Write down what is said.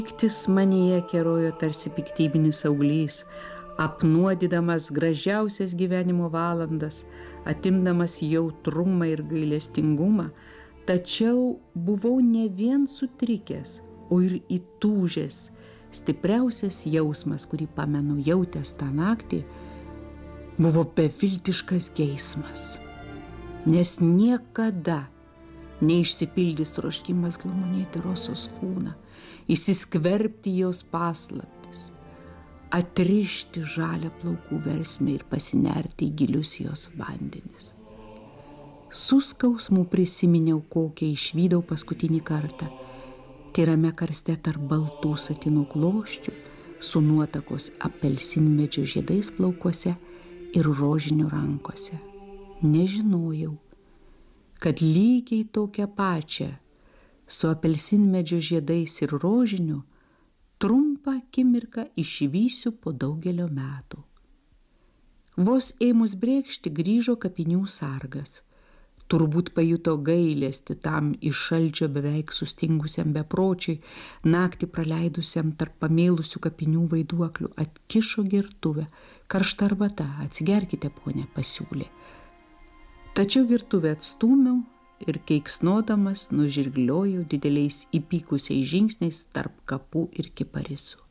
Piktis manyje kerojo tarsi piktybinis auglys, apnuodydamas gražiausias gyvenimo valandas, atimdamas jautrumą ir gailestingumą, tačiau buvau ne vien sutrikęs, o ir įtūžęs. Stipriausias jausmas, kurį pamenu jautęs tą naktį, buvo beviltiškas geismas, nes niekada neišsipildys troškimas glamonėti Rosos kūną, įsiskverbti jos paslaptis, atrišti žalią plaukų versmę ir pasinerti į gilius jos vandenis. Su skausmu prisiminiau, kokią išvydau paskutinį kartą, tyrame karste tarp baltų satinų kloščių, su nuotakos apelsinmedžio žiedais plaukuose ir rožinių rankose. Nežinojau, kad lygiai tokią pačią su apelsinmedžio žiedais ir rožiniu trumpą akimirką išvysiu po daugelio metų. Vos ėmus brėkšti grįžo kapinių sargas. Turbūt pajuto gailestį tam iš šalčio beveik sustingusiam bepročiui, naktį praleidusiam tarp pamėlusių kapinių vaiduoklių, atkišo gertuvę. Karšta arbata, atsigerkite, ponė, pasiūlė. Tačiau gertuvę atstūmiau ir keiksnodamas nužirgliojau dideliais įpykusiais žingsniais tarp kapų ir kiparisų.